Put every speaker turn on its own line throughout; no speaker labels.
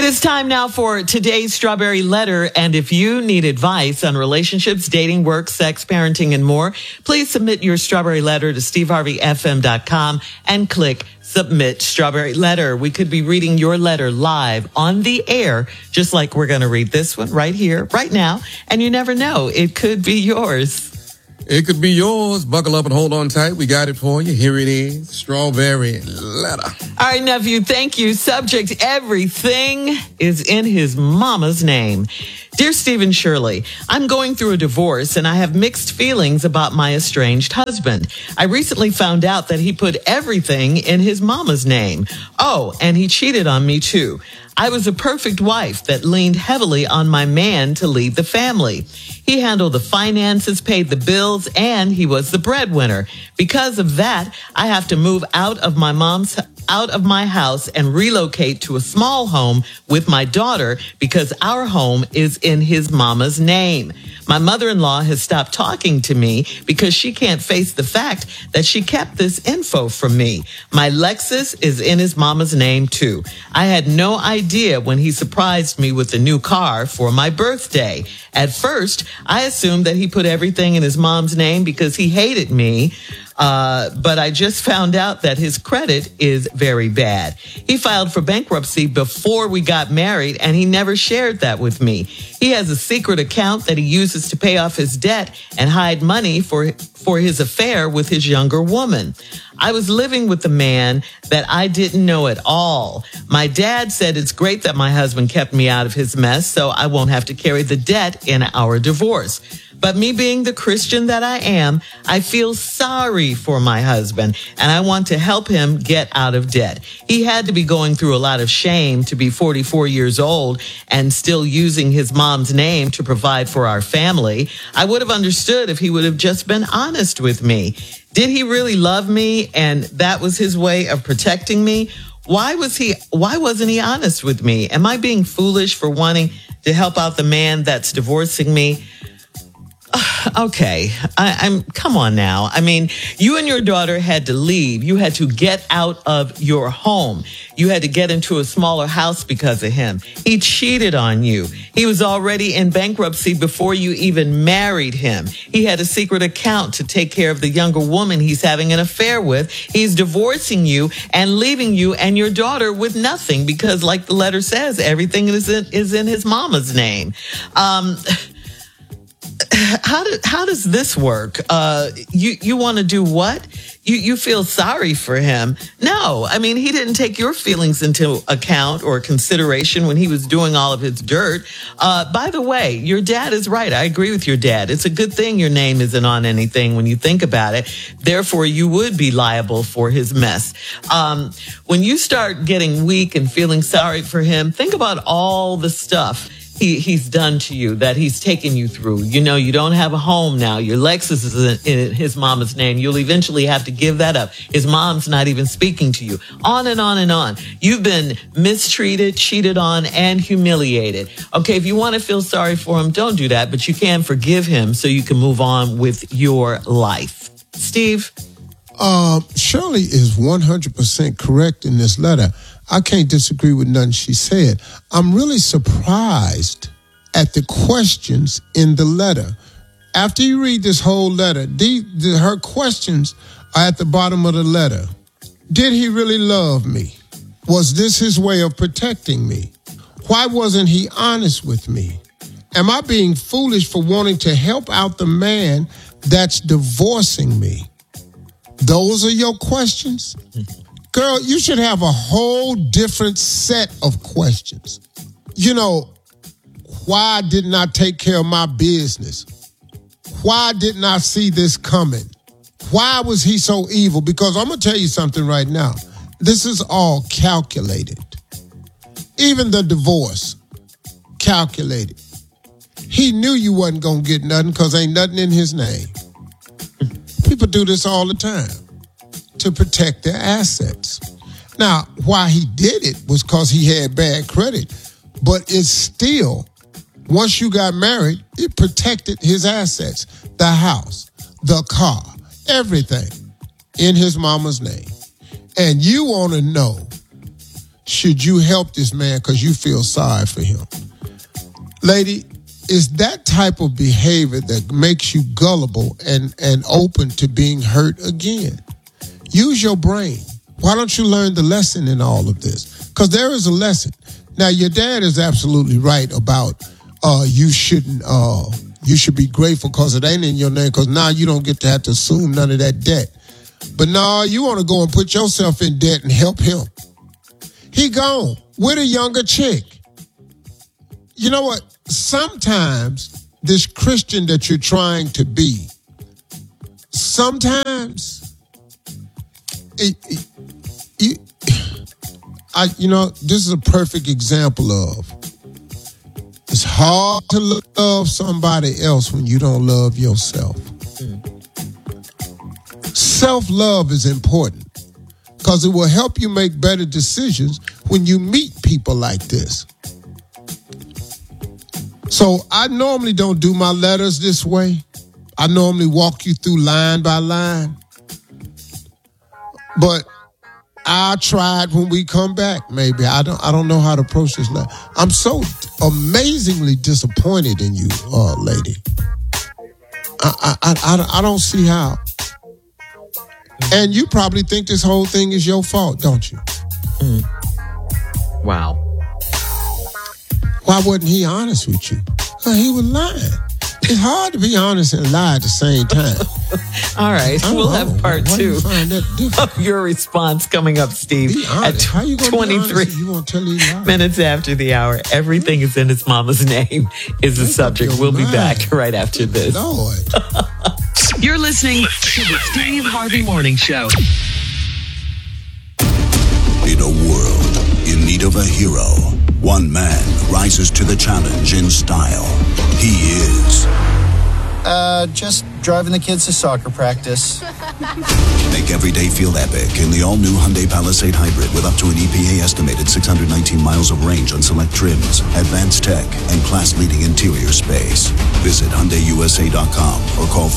is time now for today's Strawberry Letter. And if you need advice on relationships, dating, work, sex, parenting, and more, please submit your Strawberry Letter to steveharveyfm.com and click Submit Strawberry Letter. We could be reading your letter live on the air, just like we're going to read this one right here, right now. And you never know, it could be yours.
It could be yours. Buckle up and hold on tight. We got it for you. Here it is. Strawberry Letter.
All right, nephew, thank you. Subject, everything is in his mama's name. Dear Stephen Shirley, I'm going through a divorce and I have mixed feelings about my estranged husband. I recently found out that he put everything in his mama's name. Oh, and he cheated on me too. I was a perfect wife that leaned heavily on my man to lead the family. He handled the finances, paid the bills, and he was the breadwinner. Because of that, I have to move out of my house and relocate to a small home with my daughter because our home is in his mama's name. My mother-in-law has stopped talking to me because she can't face the fact that she kept this info from me. My Lexus is in his mama's name too. I had no idea when he surprised me with a new car for my birthday. At first, I assumed that he put everything in his mom's name because he hated me. But I just found out that his credit is very bad. He filed for bankruptcy before we got married, and he never shared that with me. He has a secret account that he uses to pay off his debt and hide money for his affair with his younger woman. I was living with a man that I didn't know at all. My dad said it's great that my husband kept me out of his mess, so I won't have to carry the debt in our divorce. But me being the Christian that I am, I feel sorry for my husband, and I want to help him get out of debt. He had to be going through a lot of shame to be 44 years old and still using his mom's name to provide for our family. I would have understood if he would have just been honest with me. Did he really love me and that was his way of protecting me? Why wasn't he honest with me? Am I being foolish for wanting to help out the man that's divorcing me? Okay, come on now. I mean, you and your daughter had to leave. You had to get out of your home. You had to get into a smaller house because of him. He cheated on you. He was already in bankruptcy before you even married him. He had a secret account to take care of the younger woman he's having an affair with. He's divorcing you and leaving you and your daughter with nothing because, like the letter says, everything is in his mama's name. How does this work? You want to do what? You feel sorry for him? No, I mean, he didn't take your feelings into account or consideration when he was doing all of his dirt. By the way, your dad is right. I agree with your dad. It's a good thing your name isn't on anything when you think about it. Therefore, you would be liable for his mess. When you start getting weak and feeling sorry for him, think about all the stuff he's done to you, that he's taken you through. You know, you don't have a home now. Your Lexus is in his mama's name. You'll eventually have to give that up. His mom's not even speaking to you. On and on and on. You've been mistreated, cheated on, and humiliated. Okay, if you want to feel sorry for him, don't do that, but you can forgive him so you can move on with your life. Steve?
Shirley is 100% correct in this letter. I can't disagree with nothing she said. I'm really surprised at the questions in the letter. After you read this whole letter, her questions are at the bottom of the letter. Did he really love me? Was this his way of protecting me? Why wasn't he honest with me? Am I being foolish for wanting to help out the man that's divorcing me? Those are your questions? Girl, you should have a whole different set of questions. You know, why didn't I take care of my business? Why didn't I see this coming? Why was he so evil? Because I'm going to tell you something right now. This is all calculated. Even the divorce, calculated. He knew you wasn't going to get nothing because ain't nothing in his name. People do this all the time to protect their assets. Now, why he did it was because he had bad credit, but it's still, once you got married, it protected his assets, the house, the car, everything in his mama's name. And you want to know, should you help this man because you feel sorry for him? Lady, it's that type of behavior that makes you gullible and open to being hurt again. Use your brain. Why don't you learn the lesson in all of this? Because there is a lesson. Now, your dad is absolutely right about you should be grateful because it ain't in your name, because now you don't get to have to assume none of that debt. But no, you want to go and put yourself in debt and help him. He gone with a younger chick. You know what? Sometimes this Christian that you're trying to be, sometimes this is a perfect example of it's hard to love somebody else when you don't love yourself. Self-love is important because it will help you make better decisions when you meet people like this. So I normally don't do my letters this way. I normally walk you through line by line. But I'll try it when we come back, maybe. I don't know how to approach this letter. I'm so amazingly disappointed in you, lady. I don't see how. And you probably think this whole thing is your fault, don't you?
Wow.
Why wasn't he honest with you? He was lying. It's hard to be honest and lie at the same time.
All right. We'll have part
Why do
two
you find that different?
of your response coming up, Steve,
Be
at
honest. How you gonna be
23
honest if you won't tell you lie?
minutes after the hour. Everything is in its mama's name is the
Make up
subject.
your
We'll be
mind.
back right after this.
Lord.
You're listening to the Steve Harvey Morning Show.
In a world in need of a hero, one man rises to the challenge in style. He is...
Just driving the kids to soccer practice.
Make every day feel epic in the all-new Hyundai Palisade Hybrid with up to an EPA-estimated 619 miles of range on select trims, advanced tech, and class-leading interior space. Visit HyundaiUSA.com or call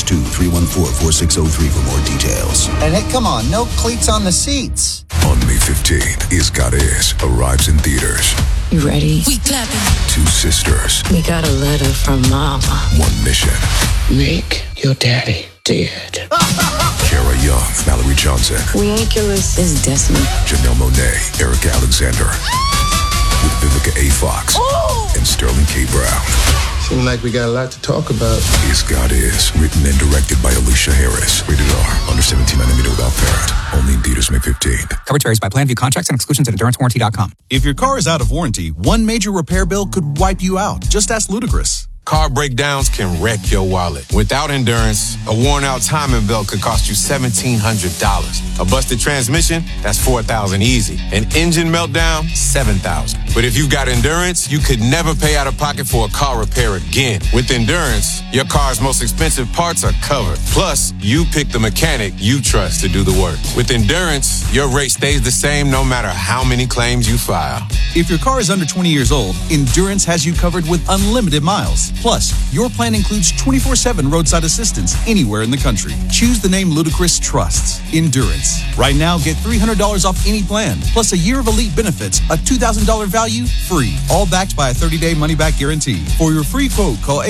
562-314-4603 for more details.
And hey, come on, no cleats on the seats.
On May 15th, Is God Is arrives in theaters.
You ready?
We clapping.
Two sisters,
We got a letter from Mama.
one mission.
Make your daddy dead.
Kara Young, Mallory Johnson,
We ain't killers. It's destiny.
Janelle Monáe, Erica Alexander, with Vivica A. Fox and Sterling K. Brown.
Seems like we got a lot to talk about.
Is God Is, written and directed by Alicia Harris. Rated R, under 17mm without parent. Only in theaters May 15th.
Coverage varies by plan. View contracts and exclusions at EnduranceWarranty.com.
If your car is out of warranty, one major repair bill could wipe you out. Just ask Ludacris.
Car breakdowns can wreck your wallet. Without Endurance, a worn-out timing belt could cost you $1,700. A busted transmission, that's $4,000 easy. An engine meltdown, $7,000. But if you've got Endurance, you could never pay out of pocket for a car repair again. With Endurance, your car's most expensive parts are covered. Plus, you pick the mechanic you trust to do the work. With Endurance, your rate stays the same no matter how many claims you file.
If your car is under 20 years old, Endurance has you covered with unlimited miles. Plus, your plan includes 24/7 roadside assistance anywhere in the country. Choose the name Ludacris trusts, Endurance. Right now, get $300 off any plan, plus a year of elite benefits, a $2,000 value, free. All backed by a 30-day money-back guarantee. For your free quote, call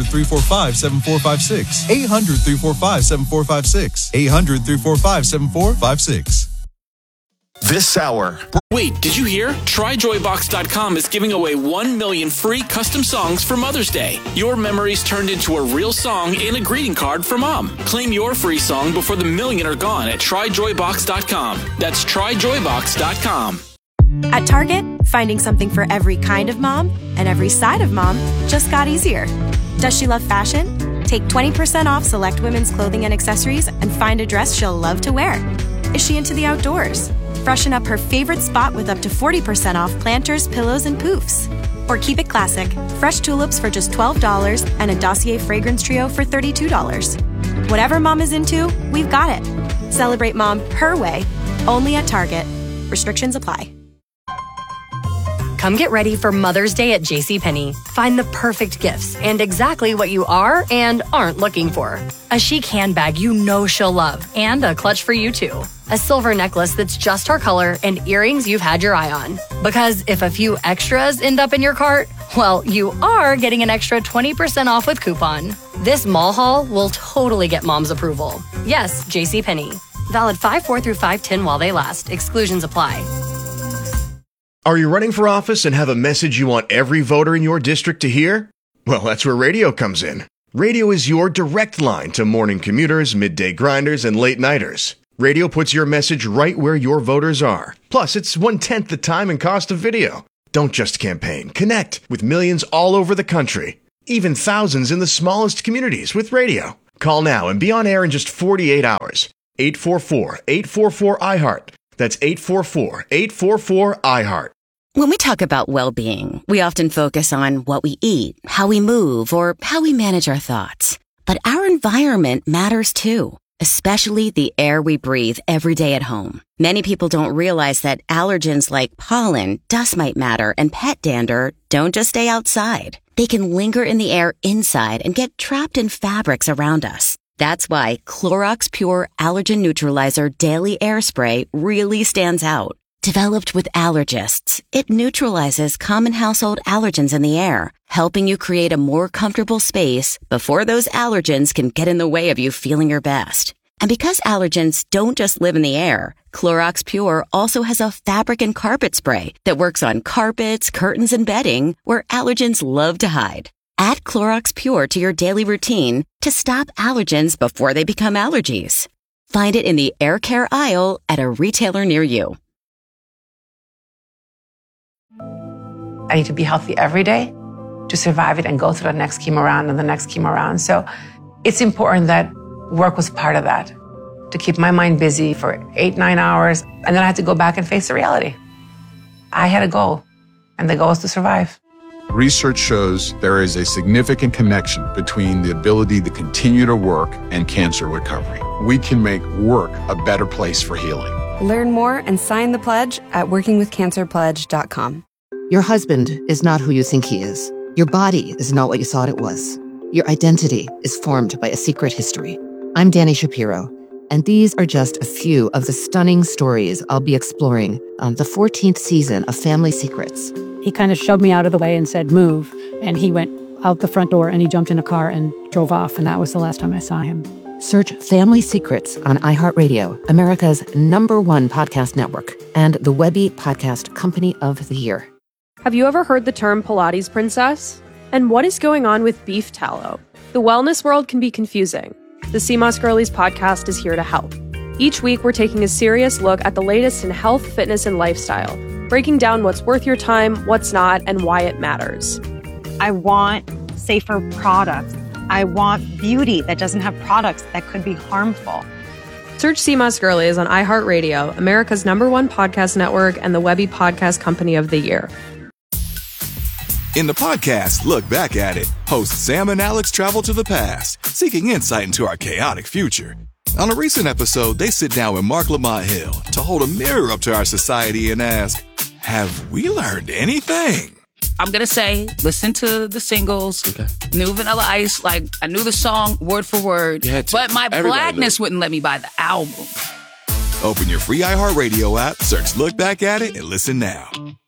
800-345-7456. 800-345-7456. 800-345-7456.
This hour.
Wait, did you hear? TryJoyBox.com is giving away 1 million free custom songs for Mother's Day. Your memories turned into a real song and a greeting card for Mom. Claim your free song before the million are gone at TryJoyBox.com. That's TryJoyBox.com.
At Target, finding something for every kind of mom and every side of mom just got easier. Does she love fashion? Take 20% off select women's clothing and accessories and find a dress she'll love to wear. Is she into the outdoors? Freshen up her favorite spot with up to 40% off planters, pillows, and poofs. Or keep it classic. Fresh tulips for just $12 and a Dossier fragrance trio for $32. Whatever mom is into, we've got it. Celebrate mom her way, only at Target. Restrictions apply.
Come get ready for Mother's Day at JCPenney. Find the perfect gifts and exactly what you are and aren't looking for. A chic handbag you know she'll love, and a clutch for you too. A silver necklace that's just her color, and earrings you've had your eye on. Because if a few extras end up in your cart, well, you are getting an extra 20% off with coupon. This mall haul will totally get mom's approval. Yes, JCPenney. Valid 5/4 through 5/10 while they last. Exclusions apply.
Are you running for office and have a message you want every voter in your district to hear? Well, that's where radio comes in. Radio is your direct line to morning commuters, midday grinders, and late nighters. Radio puts your message right where your voters are. Plus, it's 1/10 the time and cost of video. Don't just campaign. Connect with millions all over the country. Even thousands in the smallest communities with radio. Call now and be on air in just 48 hours. 844-844-iHeart. That's 844-844-iHeart.
When we talk about well-being, we often focus on what we eat, how we move, or how we manage our thoughts. But our environment matters too, especially the air we breathe every day at home. Many people don't realize that allergens like pollen, dust mite matter, and pet dander don't just stay outside. They can linger in the air inside and get trapped in fabrics around us. That's why Clorox Pure Allergen Neutralizer Daily Air Spray really stands out. Developed with allergists, it neutralizes common household allergens in the air, helping you create a more comfortable space before those allergens can get in the way of you feeling your best. And because allergens don't just live in the air, Clorox Pure also has a fabric and carpet spray that works on carpets, curtains, and bedding where allergens love to hide. Add Clorox Pure to your daily routine to stop allergens before they become allergies. Find it in the air care aisle at a retailer near you.
I need to be healthy every day to survive it and go through the next chemo round and the next chemo round. So it's important that work was part of that, to keep my mind busy for 8-9 hours. And then I had to go back and face the reality. I had a goal, and the goal is to survive.
Research shows there is a significant connection between the ability to continue to work and cancer recovery. We can make work a better place for healing.
Learn more and sign the pledge at workingwithcancerpledge.com.
Your husband is not who you think he is. Your body is not what you thought it was. Your identity is formed by a secret history. I'm Dani Shapiro, and these are just a few of the stunning stories I'll be exploring on the 14th season of Family Secrets.
He kind of shoved me out of the way and said, move. And he went out the front door and he jumped in a car and drove off. And that was the last time I saw him.
Search Family Secrets on iHeartRadio, America's #1 podcast network, and the Webby Podcast Company of the Year.
Have you ever heard the term Pilates princess? And what is going on with beef tallow? The wellness world can be confusing. The CMOS Girlies podcast is here to help. Each week, we're taking a serious look at the latest in health, fitness, and lifestyle, breaking down what's worth your time, what's not, and why it matters.
I want safer products. I want beauty that doesn't have products that could be harmful.
Search CMOS Girlies on iHeartRadio, America's #1 podcast network, and the Webby Podcast Company of the Year.
In the podcast, Look Back at It, hosts Sam and Alex travel to the past, seeking insight into our chaotic future. On a recent episode, they sit down with Mark Lamont Hill to hold a mirror up to our society and ask, have we learned anything?
I'm going to say, listen to the singles, New Vanilla Ice, like I knew the song word for word, but my blackness wouldn't let me buy the album.
Open your free iHeartRadio app, search Look Back at It, and listen now.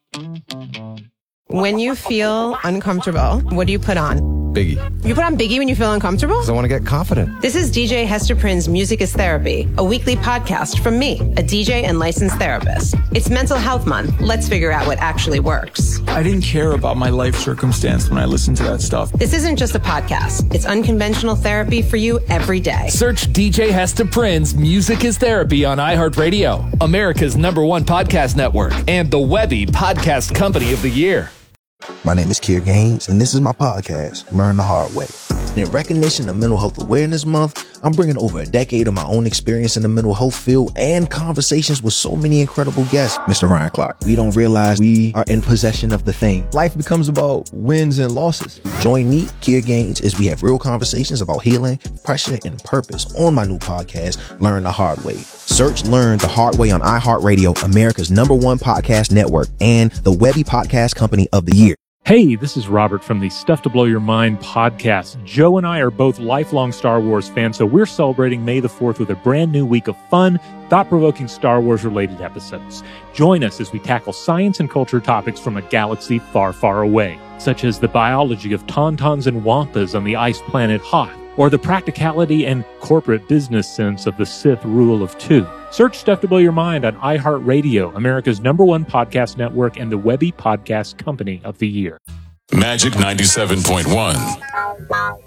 When you feel uncomfortable, what do you put on?
Biggie.
You put on Biggie when you feel uncomfortable?
Because I want to get confident.
This is DJ Hester Prynne's Music is Therapy, a weekly podcast from me, a DJ and licensed therapist. It's Mental Health Month. Let's figure out what actually works.
I didn't care about my life circumstance when I listened to that stuff.
This isn't just a podcast. It's unconventional therapy for you every day.
Search DJ Hester Prynne's Music is Therapy on iHeartRadio, America's #1 podcast network, and the Webby Podcast Company of the Year.
My name is Kier Gaines, and this is my podcast, Learn the Hard Way. In recognition of Mental Health Awareness Month, I'm bringing over a decade of my own experience in the mental health field and conversations with so many incredible guests. Mr. Ryan Clark, we don't realize we are in possession of the thing. Life becomes about wins and losses. Join me, Kier Gaines, as we have real conversations about healing, pressure, and purpose on my new podcast, Learn the Hard Way. Search Learn the Hard Way on iHeartRadio, America's #1 podcast network, and the Webby Podcast Company of the Year.
Hey, this is Robert from the Stuff to Blow Your Mind podcast. Joe and I are both lifelong Star Wars fans, so we're celebrating May the 4th with a brand new week of fun, thought-provoking Star Wars-related episodes. Join us as we tackle science and culture topics from a galaxy far, far away, such as the biology of tauntauns and wampas on the ice planet Hoth, or the practicality and corporate business sense of the Sith rule of 2. Search Stuff to Blow Your Mind on iHeartRadio, America's #1 podcast network, and the Webby Podcast Company of the Year.
Magic 97.1.